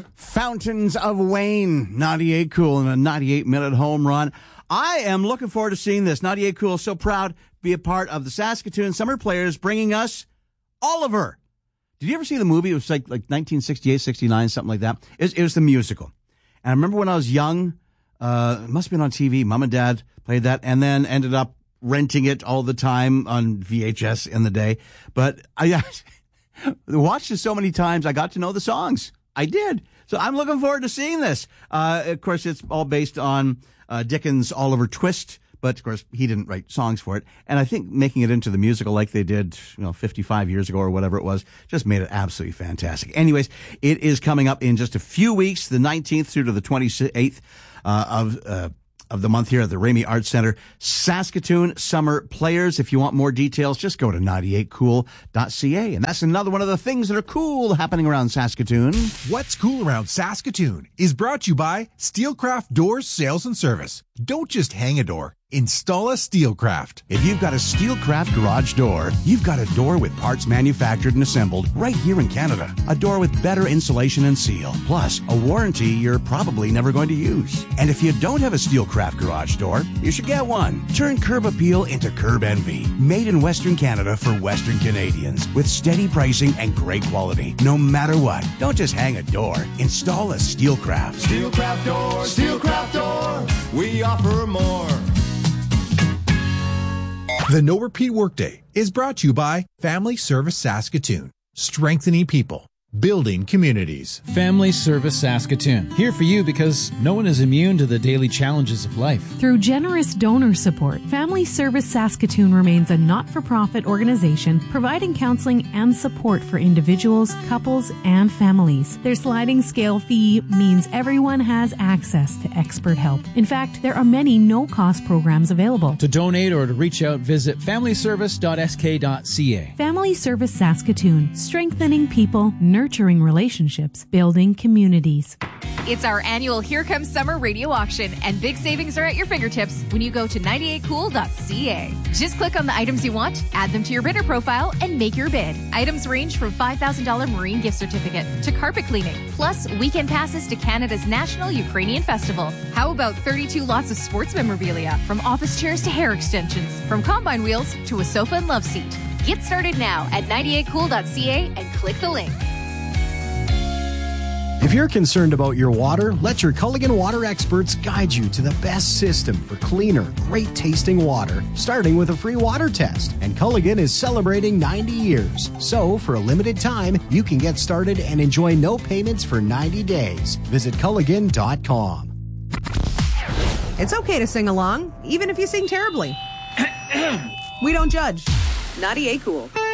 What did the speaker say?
Fountains of Wayne, 98 Cool, in a 98-minute home run. I am looking forward to seeing this. 98 Cool, so proud to be a part of the Saskatoon Summer Players, bringing us Oliver. Did you ever see the movie? It was like 1968, 69, something like that. It was the musical. And I remember when I was young, it must have been on TV. Mom and Dad played that and then ended up renting it all the time on VHS in the day. But I watched it so many times, I got to know the songs. I did. So I'm looking forward to seeing this. Of course, it's all based on Dickens' Oliver Twist. But, of course, he didn't write songs for it. And I think making it into the musical like they did, 55 years ago or whatever it was, just made it absolutely fantastic. Anyways, it is coming up in just a few weeks, the 19th through to the 28th of the month here at the Ramey Arts Center. Saskatoon Summer Players. If you want more details, just go to 98cool.ca. And that's another one of the things that are cool happening around Saskatoon. What's cool around Saskatoon is brought to you by Steelcraft Doors Sales and Service. Don't just hang a door. Install a Steelcraft. If you've got a Steelcraft garage door, you've got a door with parts manufactured and assembled right here in Canada. A door with better insulation and seal, plus a warranty you're probably never going to use. And if you don't have a Steelcraft garage door, you should get one. Turn curb appeal into curb envy. Made in Western Canada for Western Canadians with steady pricing and great quality. No matter what, don't just hang a door. Install a Steelcraft. Steelcraft door, Steelcraft door. We offer more. The No Repeat Workday is brought to you by Family Service Saskatoon, strengthening people, building communities. Family Service Saskatoon, here for you because no one is immune to the daily challenges of life. Through generous donor support, Family Service Saskatoon remains a not-for-profit organization providing counseling and support for individuals, couples, and families. Their sliding scale fee means everyone has access to expert help. In fact, there are many no-cost programs available. To donate or to reach out, visit familyservice.sk.ca. Family Service Saskatoon, strengthening people, nurturing relationships, building communities. It's our annual Here Comes Summer radio auction, and big savings are at your fingertips when you go to 98cool.ca. Just click on the items you want, add them to your bidder profile, and make your bid. Items range from $5,000 marine gift certificate to carpet cleaning, plus weekend passes to Canada's National Ukrainian Festival. How about 32 lots of sports memorabilia, from office chairs to hair extensions, from combine wheels to a sofa and love seat. Get started now at 98cool.ca and click the link. If you're concerned about your water, let your Culligan water experts guide you to the best system for cleaner, great-tasting water, starting with a free water test. And Culligan is celebrating 90 years. So, for a limited time, you can get started and enjoy no payments for 90 days. Visit Culligan.com. It's okay to sing along, even if you sing terribly. We don't judge. 98 Cool.